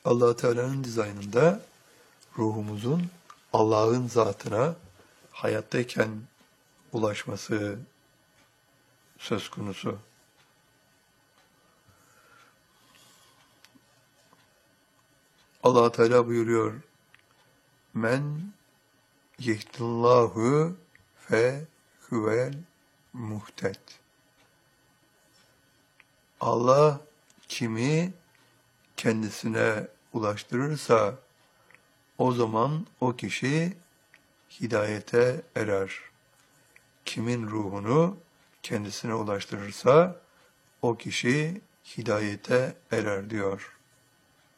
Allah Teala'nın dizaynında ruhumuzun Allah'ın zatına hayattayken ulaşması söz konusu. Allah Teala buyuruyor: Men yehdillahu fe huvel muhted. Allah kimi kendisine ulaştırırsa o zaman o kişi hidayete erer. Kimin ruhunu kendisine ulaştırırsa o kişi hidayete erer diyor.